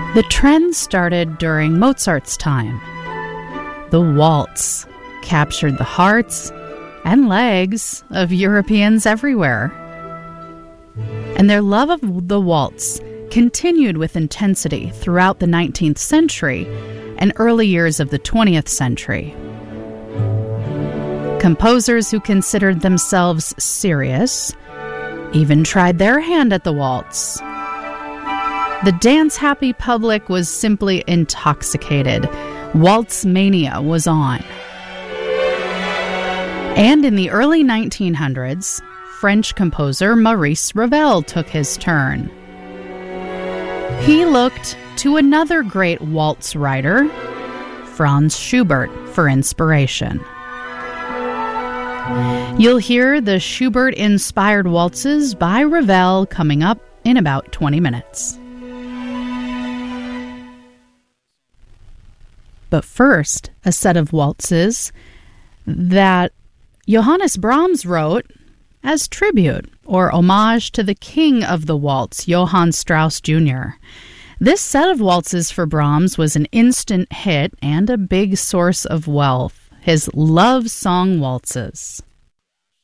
The trend started during Mozart's time. The waltz captured the hearts and legs of Europeans everywhere. And their love of the waltz continued with intensity throughout the 19th century and early years of the 20th century. Composers who considered themselves serious even tried their hand at the waltz. The dance-happy public was simply intoxicated. Waltz mania was on. And in the early 1900s, French composer Maurice Ravel took his turn. He looked to another great waltz writer, Franz Schubert, for inspiration. You'll hear the Schubert-inspired waltzes by Ravel coming up in about 20 minutes. But first, a set of waltzes that Johannes Brahms wrote as tribute or homage to the king of the waltz, Johann Strauss Jr. This set of waltzes for Brahms was an instant hit and a big source of wealth, his love song waltzes.